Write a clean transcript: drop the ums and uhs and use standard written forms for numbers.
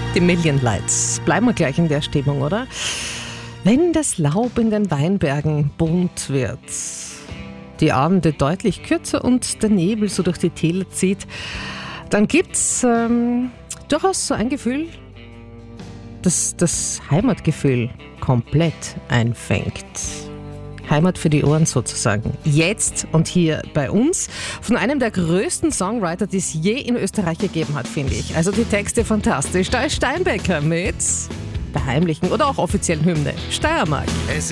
Die Million Lights. Bleiben wir gleich in der Stimmung, oder? Wenn das Laub in den Weinbergen bunt wird, die Abende deutlich kürzer und der Nebel so durch die Täler zieht, dann gibt's durchaus so ein Gefühl, das das Heimatgefühl komplett einfängt. Heimat für die Ohren sozusagen. Jetzt und hier bei uns. Von einem der größten Songwriter, die es je in Österreich gegeben hat, finde ich. Also die Texte fantastisch. Da ist Steinbecker mit der heimlichen oder auch offiziellen Hymne Steiermark.